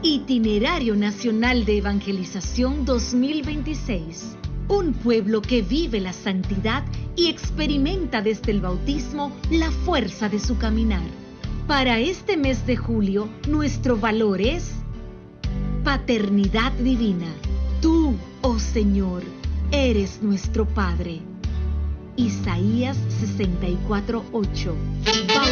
Itinerario Nacional de Evangelización 2026. Un pueblo que vive la santidad y experimenta desde el bautismo la fuerza de su caminar. Para este mes de julio, nuestro valor es paternidad divina. Tú, oh Señor, eres nuestro Padre. Isaías 64:8.